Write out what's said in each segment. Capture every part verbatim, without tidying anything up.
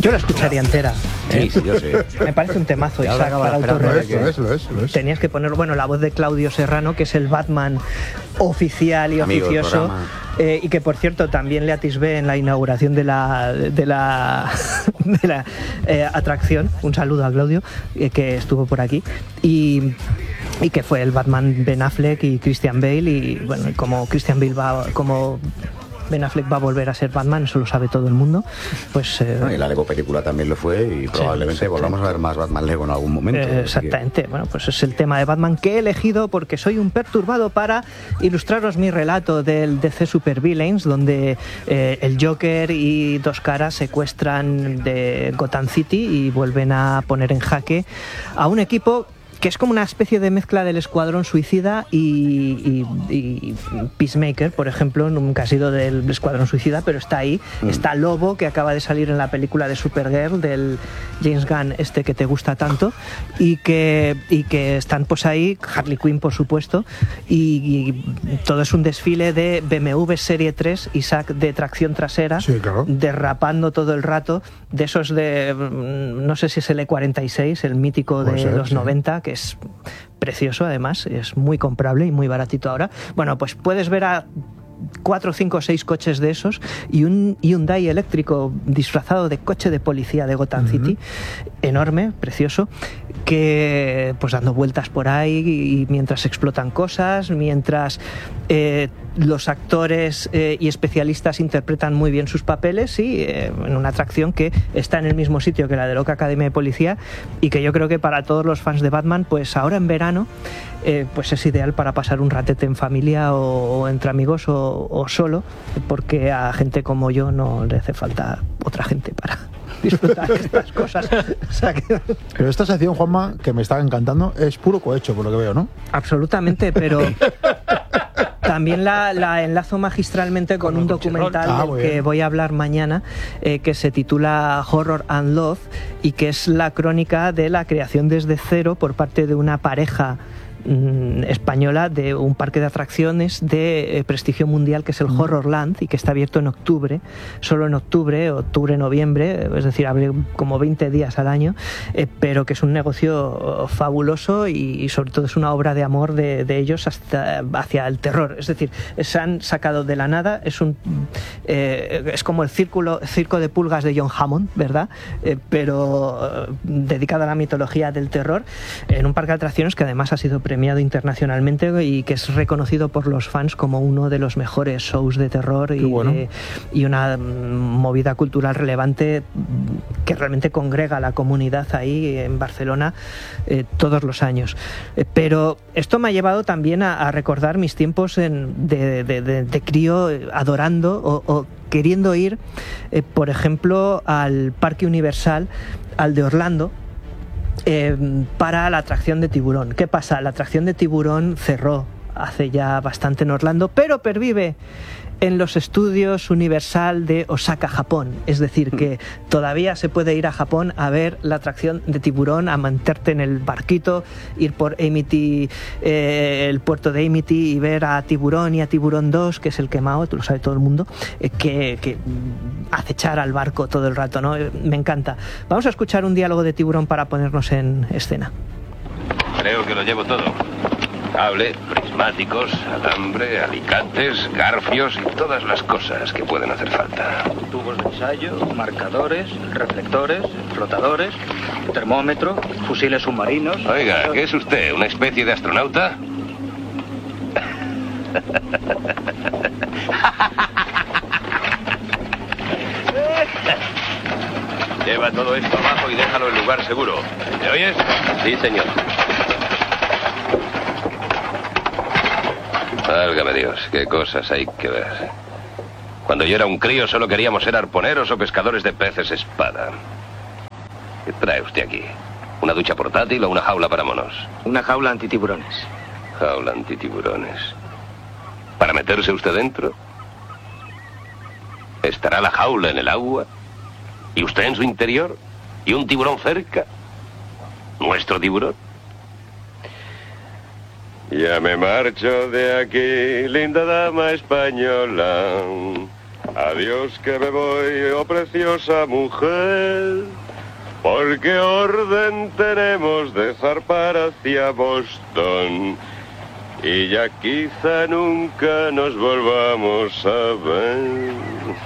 Yo la escucharía entera. Sí, sí, yo sé. Me parece un temazo, Isaac, para Lo autorretrato. es, lo es, lo es, lo es. Tenías que poner, bueno, la voz de Claudio Serrano, que es el Batman oficial y Amigo del oficioso, programa. eh, y que por cierto también le atisbé en la inauguración de la de la, de la eh, atracción. Un saludo a Claudio, eh, que estuvo por aquí, y, y que fue el Batman Ben Affleck y Christian Bale, y bueno, y como Christian Bale va, como Ben Affleck va a volver a ser Batman, eso lo sabe todo el mundo, pues... Eh, No, y la Lego película también lo fue y probablemente sí, volvamos a ver más Batman Lego en algún momento. Eh, exactamente, bueno, pues es el tema de Batman que he elegido porque soy un perturbado para ilustraros mi relato del D C Super Villains, donde eh, el Joker y Dos Caras secuestran de Gotham City y vuelven a poner en jaque a un equipo que es como una especie de mezcla del Escuadrón Suicida y, y, y Peacemaker, por ejemplo. Nunca ha sido del Escuadrón Suicida, pero está ahí. Mm. Está Lobo, que acaba de salir en la película de Supergirl, del James Gunn, este que te gusta tanto, y que, y que están pues ahí, Harley Quinn, por supuesto, y, y todo es un desfile de B M W Serie tres, Isaac, de tracción trasera, sí, claro, derrapando todo el rato, de esos de, no sé si es el E cuarenta y seis, el mítico de ser, los sí. noventa, que es precioso, además, es muy comprable y muy baratito ahora. Bueno, pues puedes ver a cuatro, cinco, seis coches de esos y un Hyundai eléctrico disfrazado de coche de policía de Gotham uh-huh. City, enorme, precioso, que pues dando vueltas por ahí y mientras explotan cosas, mientras eh, los actores eh, y especialistas interpretan muy bien sus papeles, y eh, en una atracción que está en el mismo sitio que la de Loca Academia de Policía, y que yo creo que para todos los fans de Batman, pues ahora en verano eh, pues es ideal para pasar un ratete en familia o, o entre amigos o, o solo, porque a gente como yo no le hace falta otra gente para disfrutar de estas cosas. O sea que... Pero esta sección, Juanma, que me está encantando, es puro cohecho, por lo que veo, ¿no? Absolutamente, pero también la, la enlazo magistralmente con, con un documental ah, del que voy a hablar mañana, eh, que se titula Horror and Love, y que es la crónica de la creación desde cero por parte de una pareja española de un parque de atracciones de eh, prestigio mundial, que es el mm. Horrorland, y que está abierto en octubre, solo en octubre, octubre, noviembre, es decir, abre como veinte días al año, eh, pero que es un negocio fabuloso y, y sobre todo es una obra de amor de, de ellos hasta, hacia el terror. Es decir, se han sacado de la nada, es un eh, es como el círculo, circo de pulgas de John Hammond, ¿verdad? Eh, pero eh, dedicado a la mitología del terror, en un parque de atracciones que además ha sido premiado internacionalmente y que es reconocido por los fans como uno de los mejores shows de terror y, bueno. de, y una movida cultural relevante que realmente congrega a la comunidad ahí en Barcelona eh, todos los años. Eh, pero esto me ha llevado también a, a recordar mis tiempos en, de, de, de, de crío adorando o, o queriendo ir, eh, por ejemplo, al Parque Universal, al de Orlando, Eh, para la atracción de Tiburón. ¿Qué pasa? La atracción de Tiburón cerró hace ya bastante en Orlando, pero pervive en los estudios Universal de Osaka, Japón. Es decir, que todavía se puede ir a Japón a ver la atracción de Tiburón, a meterte en el barquito, ir por Amity, eh, el puerto de Amity, y ver a Tiburón y a Tiburón dos, que es el quemado, tú lo sabe todo el mundo, eh, que, que acechar al barco todo el rato, ¿no? Me encanta. Vamos a escuchar un diálogo de Tiburón para ponernos en escena. Creo que lo llevo todo. Cable, prismáticos, alambre, alicates, garfios y todas las cosas que pueden hacer falta. Tubos de ensayo, marcadores, reflectores, flotadores, termómetro, fusiles submarinos... Oiga, ¿qué es usted? ¿Una especie de astronauta? Lleva todo esto abajo y déjalo en lugar seguro. ¿Me oyes? Sí, señor. Válgame Dios, qué cosas hay que ver. Cuando yo era un crío solo queríamos ser arponeros o pescadores de peces espada. ¿Qué trae usted aquí? ¿Una ducha portátil o una jaula para monos? Una jaula antitiburones. Jaula antitiburones. ¿Para meterse usted dentro? ¿Estará la jaula en el agua? ¿Y usted en su interior? ¿Y un tiburón cerca? ¿Nuestro tiburón? Ya me marcho de aquí, linda dama española. Adiós que me voy, oh preciosa mujer, porque orden tenemos de zarpar hacia Boston y ya quizá nunca nos volvamos a ver.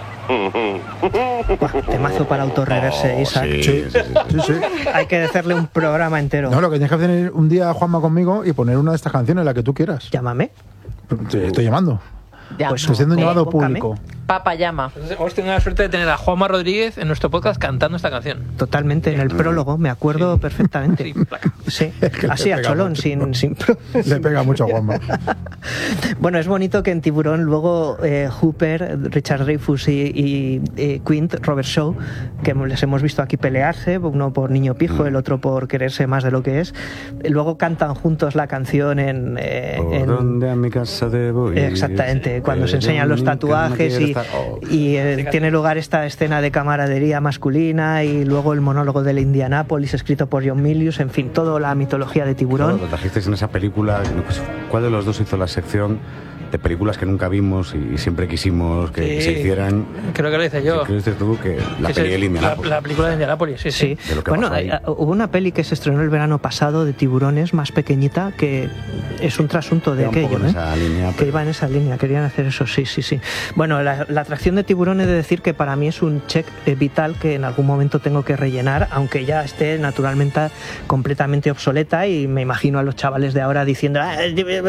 Buah, temazo para autorreverse, Oh, Isaac. sí, Sí, sí, sí. sí, sí. Hay que hacerle un programa entero. No, lo que tienes que hacer es un día, Juanma, conmigo y poner una de estas canciones, la que tú quieras. Llámame. Te estoy llamando. Ya. Pues Estoy siendo un Eh, llamado búscame. público. Papa llama. Entonces, hemos tenido la suerte de tener a Juanma Rodríguez en nuestro podcast cantando esta canción. Totalmente, en el prólogo, me acuerdo Sí. perfectamente. Sí, placa. Sí, que le así a pega cholón, mucho. sin, sin pro- Le pega mucho a Juanma. Bueno, es bonito que en Tiburón luego eh, Hooper, Richard Dreyfuss y, y, eh, Quint, Robert Shaw, que les hemos visto aquí pelearse, uno por niño pijo, el otro por quererse más de lo que es, eh, luego cantan juntos la canción en... eh, ¿Por en- dónde a mi casa debo ir? Exactamente, cuando se Eh, enseñan los nunca tatuajes quiero y, estar- Oh. y, eh, tiene lugar esta escena de camaradería masculina y luego el monólogo de la Indianápolis escrito por John Milius, en fin, toda la mitología de Tiburón. Lo trajisteis en esa película. pues, ¿Cuál de los dos hizo la sección de películas que nunca vimos y siempre quisimos que, que se Sí. hicieron? Creo que lo hice yo. ¿Qué crees tú que la Que peli es del la, Indianápolis? la película de Indianápolis, sí, sí. Sí, De lo que bueno, pasó ahí. eh, hubo una peli que se estrenó el verano pasado de tiburones más pequeñita que es un trasunto de Iba un poco aquello, en ¿eh? esa línea, Que pero- iba en esa línea, querían hacer eso, sí, sí, sí. Bueno, la, la atracción de Tiburón he de decir que para mí es un check eh, vital que en algún momento tengo que rellenar, aunque ya esté naturalmente completamente obsoleta y me imagino a los chavales de ahora diciendo "Ah,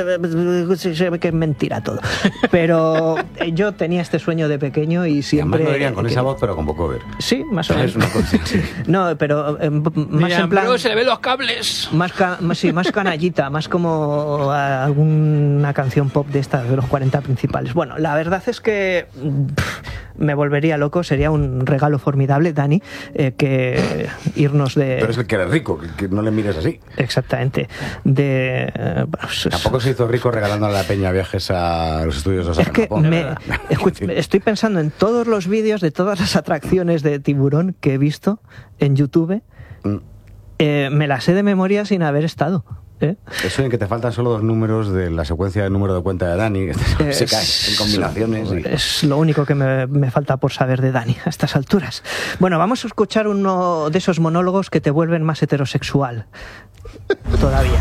se ve que es mentira todo". Pero eh, yo tenía este sueño de pequeño y Y además siempre... lo dirían con que- esa voz, pero con poco ver. Sí, más o menos. Es una cosa así. No, pero eh, más Mira, en plan... bro, se le ven los cables. Más, ca- más, sí, más canallita, más como a- alguna canción pop de estas, de los cuarenta principales. Bueno, la verdad es que pff, me volvería loco, sería un regalo formidable, Dani, eh, que irnos de... Pero es el que eres rico, que, que no le mires así. Exactamente. De... eh, bueno, es- Tampoco se hizo rico regalando a la peña viajes a los estudios de Es Osaka, que Japón. me, escu- estoy pensando en todos los vídeos de todas las atracciones de Tiburón que he visto en YouTube. Mm. Eh, me las sé de memoria sin haber estado. ¿eh? Eso en que te faltan solo dos números de la secuencia de número de cuenta de Dani, que se cae en combinaciones. Y... Es lo único que me, me falta por saber de Dani a estas alturas. Bueno, vamos a escuchar uno de esos monólogos que te vuelven más heterosexual. Todavía.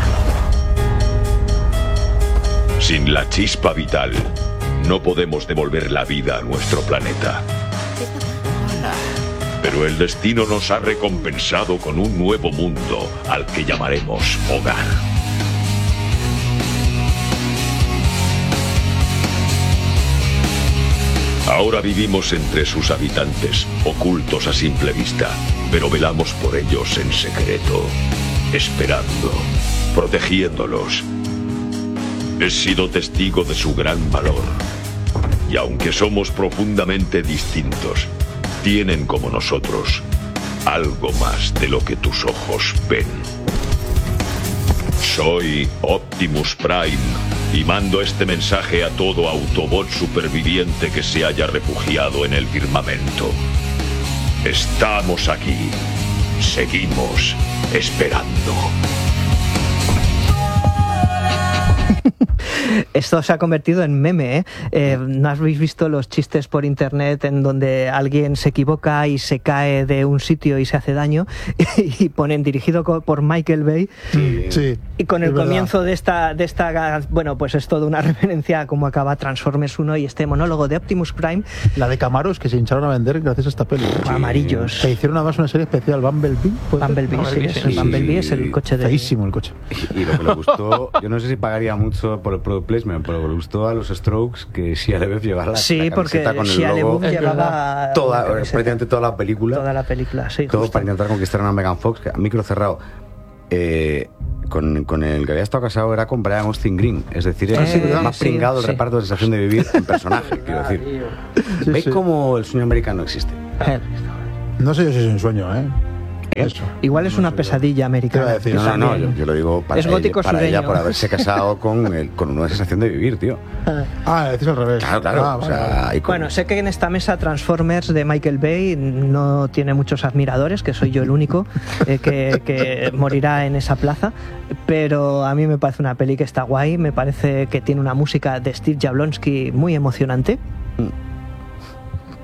Sin la chispa vital, no podemos devolver la vida a nuestro planeta. Pero el destino nos ha recompensado con un nuevo mundo al que llamaremos hogar. Ahora vivimos entre sus habitantes, ocultos a simple vista, pero velamos por ellos en secreto, esperando, protegiéndolos. He sido testigo de su gran valor. Y aunque somos profundamente distintos, tienen como nosotros algo más de lo que tus ojos ven. Soy Optimus Prime y mando este mensaje a todo Autobot superviviente que se haya refugiado en el firmamento. Estamos aquí. Seguimos esperando. Esto se ha convertido en meme, ¿eh? Eh, ¿No habéis visto los chistes por internet en donde alguien se equivoca y se cae de un sitio y se hace daño y ponen dirigido co- por Michael Bay? Sí. Y con es el verdad. comienzo de esta, de esta, bueno, pues es toda una referencia a cómo acaba Transformers uno y este monólogo de Optimus Prime, La de Camaros que se hincharon a vender gracias a esta peli. amarillos. Que hicieron además una serie especial, Bumblebee. ¿puede ser? Bumblebee, sí, Bumblebee, es- sí. Bumblebee es el coche de... Feísimo el coche. Y lo que le gustó, yo no sé si pagaría mucho por el product placement, pero lo que le gustó a los Strokes que Shia LaBeouf llevara la, Sí, la porque camiseta con el Shia logo LaBeouf Es llevaba toda, una camiseta. prácticamente toda la película, Toda la película, sí. todo justo. para intentar conquistar a Megan Fox, que a micro cerrado. Eh, con, con el que había estado casado era con Brian Austin Green, es decir, es Eh, más sí, pringado el sí. reparto de Sensación de Vivir en personaje, quiero decir. Sí, ¿Veis sí. cómo el sueño americano existe? Eh, No sé yo si es un sueño, ¿eh? Eso. Igual es una pesadilla Te iba americana. a decir, No, no, no, yo, También. yo lo digo para, Es gótico ella, para ella sureño. por haberse casado con, el, con una sensación de vivir, tío. Ah, decís al revés. Claro, claro. Ah, o vale, sea, vale. y con- Bueno, sé que en esta mesa Transformers de Michael Bay no tiene muchos admiradores, que soy yo el único eh, que, que morirá en esa plaza, pero a mí me parece una peli que está guay, me parece que tiene una música de Steve Jablonsky muy emocionante.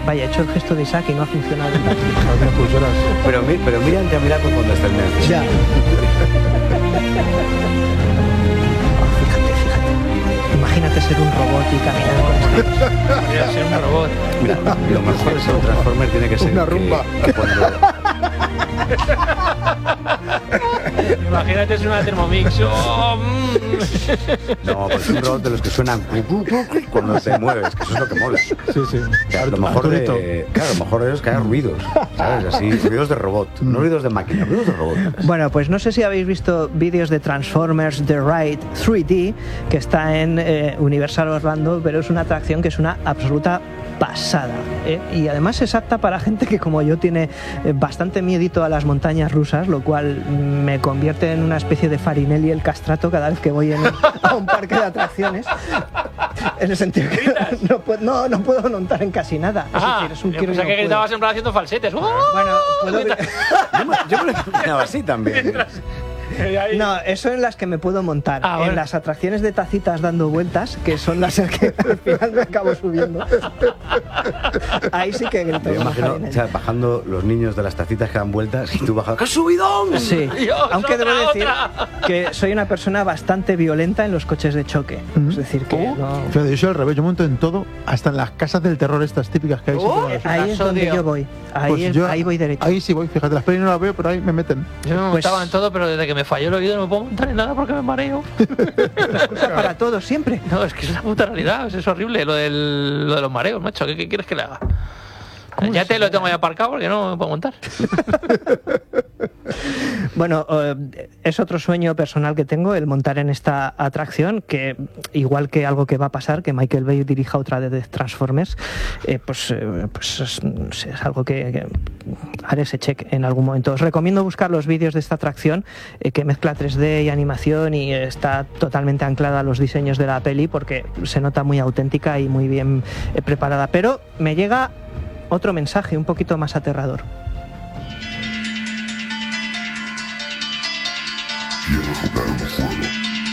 Vaya, he hecho el gesto de Isaac y no ha funcionado. Pero, mi- pero mira el Yamila con cuando está el Nancy. Ya. Fíjate, fíjate. Imagínate ser un robot y caminar con esto. Podría ser un robot. Mira, lo mejor de ser un Transformer tiene que ser Una que- rumba. que cuando, Imagínate, es una Thermomix. Oh, mm. no, pues un robot de los que suenan cuando te mueves, que eso es lo que mola. Sí, sí. Que a lo mejor de, claro, a lo mejor de ellos que hagan ruidos, ¿sabes? Así, ruidos de robot, no ruidos de máquina, ruidos de robot. Bueno, pues no sé si habéis visto vídeos de Transformers The Ride tres D, que está en eh, Universal Orlando, pero es una atracción que es una absoluta pasada, ¿eh? Y además es apta para gente que como yo tiene eh, bastante miedito a las montañas rusas, lo cual me convierte en una especie de Farinelli el castrato cada vez que voy en, a un parque de atracciones, en el sentido que no, puedo, no, no puedo montar en casi nada. Es Ah, decir, es un yo quiero y pensaba no que puedo. gritabas en plan haciendo falsetes. ¡Oh! Bueno, puedo... Yo me, yo me lo imaginaba así también. No, eso en las que me puedo montar. Ah, bueno. En las atracciones de tacitas dando vueltas, que son las en que al final me acabo subiendo. Ahí sí que grito. Me como imagino, Farinelli. o sea, bajando los niños de las tacitas que dan vueltas y tú bajas. ¡Qué subidón! Sí, Dios, aunque otra, debo decir otra. que soy una persona bastante violenta en los coches de choque. Es decir, que Oh, no... Fíjate, yo soy al revés, yo monto en todo, hasta en las casas del terror estas típicas que hay. siempre en los- Ahí es donde odio. yo voy. Ahí, Pues es- yo- ahí voy derecho. Ahí sí voy, fíjate, las pelis no las veo, pero ahí me meten. Yo me Pues- montaba en todo, pero desde que me falló el oído no me puedo montar en nada porque me mareo. Para todo, siempre. No, es que es una puta realidad, es horrible lo, del, lo de los mareos, macho. ¿Qué, qué quieres que le haga? Ya te lo tengo ahí aparcado porque no me puedo montar. Bueno, eh, es otro sueño personal que tengo, el montar en esta atracción, que igual que algo que va a pasar, que Michael Bay dirija otra de Transformers, eh, pues, eh, pues es, no sé, es algo que, que haré ese check en algún momento. Os recomiendo buscar los vídeos de esta atracción, eh, que mezcla tres D y animación y está totalmente anclada a los diseños de la peli, porque se nota muy auténtica y muy bien eh, preparada. Pero me llega otro mensaje un poquito más aterrador. ¿Quieres jugar un juego